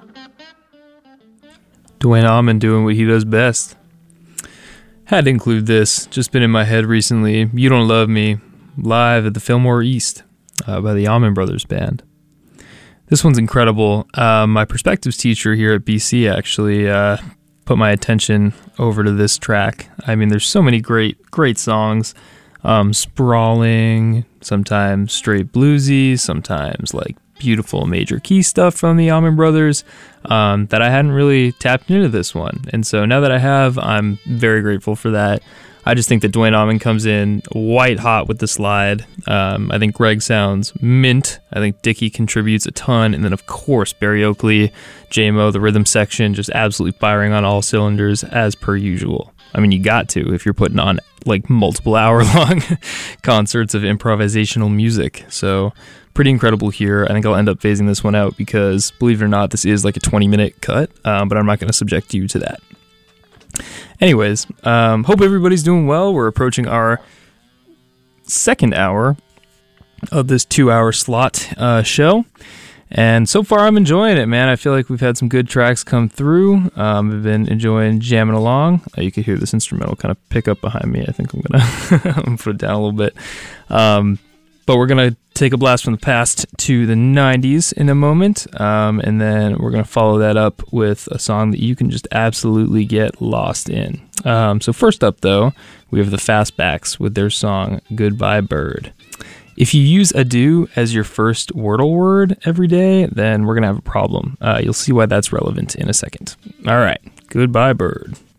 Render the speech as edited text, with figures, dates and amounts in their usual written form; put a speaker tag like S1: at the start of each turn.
S1: Duane Allman doing what he does best. Had to include this. Just been in my head recently. You Don't Love Me, live at the Fillmore East by the Allman Brothers Band. This one's incredible. My perspectives teacher here at BC actually put my attention over to this track. I mean, there's so many great songs. Sprawling, sometimes straight bluesy, sometimes like beautiful major key stuff from the Allman Brothers that I hadn't really tapped into this one. And so now that I have, I'm very grateful for that. I just think that Duane Allman comes in white hot with the slide. I think Greg sounds mint. I think Dickie contributes a ton. And then, of course, Barry Oakley, J-Mo, the rhythm section, just absolutely firing on all cylinders as per usual. I mean, you got to if you're putting on like multiple hour-long concerts of improvisational music. So pretty incredible here. I think I'll end up phasing this one out because, believe it or not, this is like a 20-minute cut, but I'm not going to subject you to that. Anyways, hope everybody's doing well. We're approaching our second hour of this 2-hour slot show. And so far, I'm enjoying it, man. I feel like we've had some good tracks come through. I've been enjoying jamming along. You can hear this instrumental kind of pick up behind me. I think I'm gonna put it down a little bit. But we're gonna take a blast from the past to the 90s in a moment, and then we're gonna follow that up with a song that you can just absolutely get lost in. So first up, though, we have the Fastbacks with their song "Goodbye Bird." If you use adieu as your first Wordle word every day, then we're going to have a problem. You'll see why that's relevant in a second. All right. Goodbye, bird.